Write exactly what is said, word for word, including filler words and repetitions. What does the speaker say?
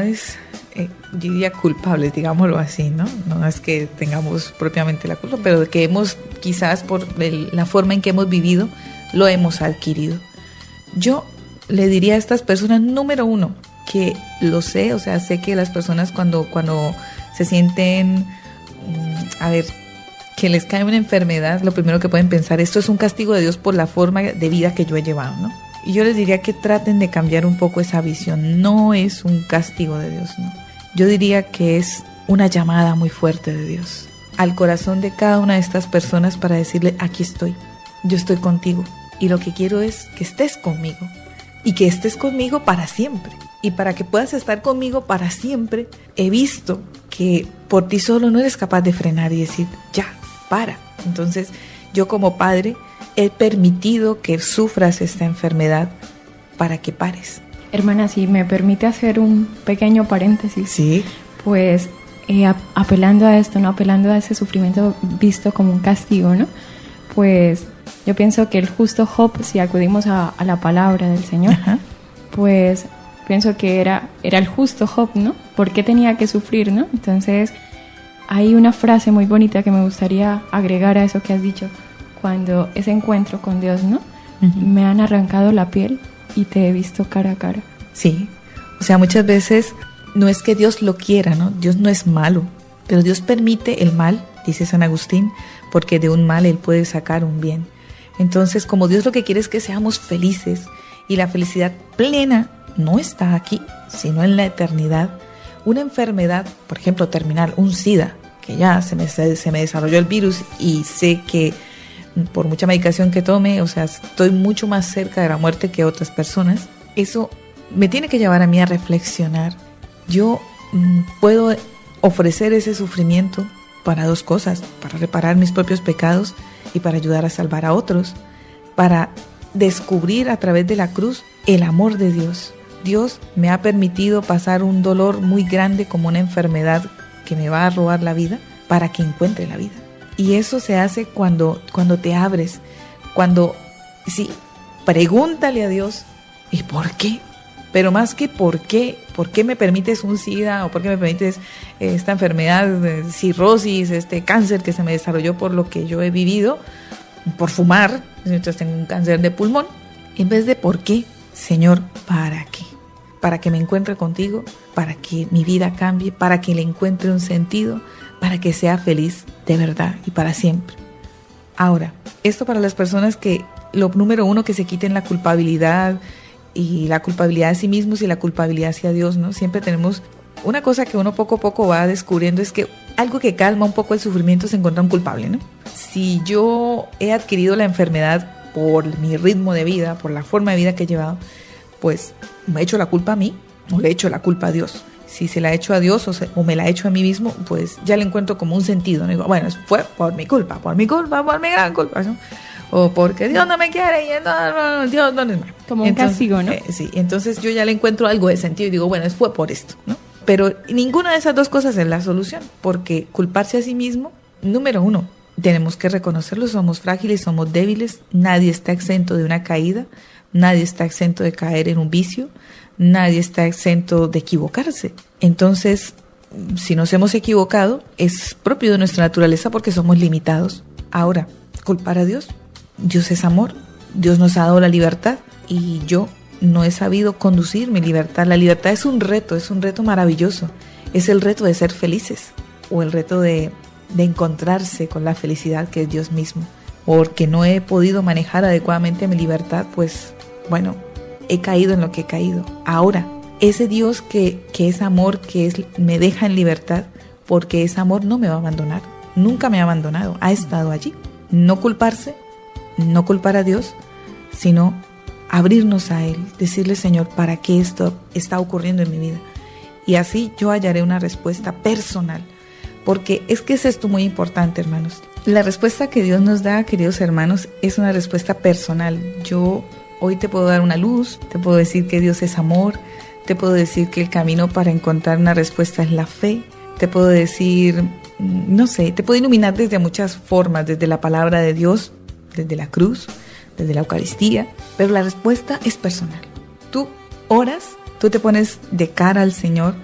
enfermedades, eh, yo diría culpables, digámoslo así, ¿no? No es que tengamos propiamente la culpa, pero que hemos, quizás por el, la forma en que hemos vivido, lo hemos adquirido. Yo le diría a estas personas, número uno, que lo sé, o sea, sé que las personas cuando, cuando se sienten, a ver, que les cae una enfermedad, lo primero que pueden pensar, esto es un castigo de Dios por la forma de vida que yo he llevado, ¿no? Y yo les diría que traten de cambiar un poco esa visión. No es un castigo de Dios, no. Yo diría que es una llamada muy fuerte de Dios al corazón de cada una de estas personas para decirle, aquí estoy, yo estoy contigo. Y lo que quiero es que estés conmigo y que estés conmigo para siempre. Y para que puedas estar conmigo para siempre, he visto que por ti solo no eres capaz de frenar y decir, ya, para. Entonces, yo como padre he permitido que sufras esta enfermedad para que pares. Hermana, si me permite hacer un pequeño paréntesis. Sí. Pues eh, apelando a esto, ¿no? Apelando a ese sufrimiento visto como un castigo, ¿no? Pues yo pienso que el justo Job, si acudimos a, a la palabra del Señor, ajá, pues pienso que era, era el justo Job, ¿no? ¿Por qué tenía que sufrir, no? Entonces, hay una frase muy bonita que me gustaría agregar a eso que has dicho. Cuando ese encuentro con Dios, ¿no? Uh-huh. Me han arrancado la piel y te he visto cara a cara. Sí, o sea, muchas veces no es que Dios lo quiera, ¿no? Dios no es malo, pero Dios permite el mal, dice San Agustín, porque de un mal Él puede sacar un bien. Entonces, como Dios lo que quiere es que seamos felices, y la felicidad plena no está aquí, sino en la eternidad. Una enfermedad, por ejemplo, terminal, un SIDA, que ya se me, se me desarrolló el virus y sé que por mucha medicación que tome, o sea, estoy mucho más cerca de la muerte que otras personas. Eso me tiene que llevar a mí a reflexionar. Yo mmm, puedo ofrecer ese sufrimiento para dos cosas, para reparar mis propios pecados y para ayudar a salvar a otros, para descubrir a través de la cruz el amor de Dios. Dios me ha permitido pasar un dolor muy grande como una enfermedad que me va a robar la vida para que encuentre la vida. Y eso se hace cuando, cuando te abres, cuando, sí, pregúntale a Dios, ¿y por qué? Pero más que por qué, ¿por qué me permites un SIDA o por qué me permites esta enfermedad de cirrosis, este cáncer que se me desarrolló por lo que yo he vivido, por fumar, entonces tengo un cáncer de pulmón? En vez de por qué, Señor, ¿para qué? Para que me encuentre contigo, para que mi vida cambie, para que le encuentre un sentido, para que sea feliz de verdad y para siempre. Ahora, esto para las personas que, lo número uno, que se quiten la culpabilidad y la culpabilidad de sí mismos y la culpabilidad hacia Dios, ¿no? Siempre tenemos una cosa que uno poco a poco va descubriendo, es que algo que calma un poco el sufrimiento es encontrar un culpable, ¿no? Si yo he adquirido la enfermedad por mi ritmo de vida, por la forma de vida que he llevado, pues me he hecho la culpa a mí o le he hecho la culpa a Dios. Si se la he hecho a Dios o, se, o me la he hecho a mí mismo, pues ya le encuentro como un sentido, ¿no? Digo, bueno, fue por mi culpa, por mi culpa, por mi gran culpa, ¿no? O porque Dios no me quiere y entonces, Dios no es malo. Como un entonces, castigo, ¿no? Eh, sí, entonces yo ya le encuentro algo de sentido y digo, bueno, fue por esto, ¿no? Pero ninguna de esas dos cosas es la solución, porque culparse a sí mismo, número uno, tenemos que reconocerlo, somos frágiles, somos débiles, nadie está exento de una caída, nadie está exento de caer en un vicio, nadie está exento de equivocarse. Entonces, si nos hemos equivocado, es propio de nuestra naturaleza porque somos limitados. Ahora, culpar a Dios, Dios es amor, Dios nos ha dado la libertad y yo no he sabido conducir mi libertad. La libertad es un reto, es un reto maravilloso, es el reto de ser felices o el reto de, de encontrarse con la felicidad que es Dios mismo. Porque no he podido manejar adecuadamente mi libertad, pues bueno, he caído en lo que he caído. Ahora, ese Dios que, que es amor, que es, me deja en libertad, porque es amor, no me va a abandonar. Nunca me ha abandonado, ha estado allí. No culparse, no culpar a Dios, sino abrirnos a Él, decirle, Señor, ¿para qué esto está ocurriendo en mi vida? Y así yo hallaré una respuesta personal, porque es que es esto muy importante, hermanos. La respuesta que Dios nos da, queridos hermanos, es una respuesta personal. Yo hoy te puedo dar una luz, te puedo decir que Dios es amor, te puedo decir que el camino para encontrar una respuesta es la fe, te puedo decir, no sé, te puedo iluminar desde muchas formas, desde la palabra de Dios, desde la cruz, desde la Eucaristía, pero la respuesta es personal. Tú oras, tú te pones de cara al Señor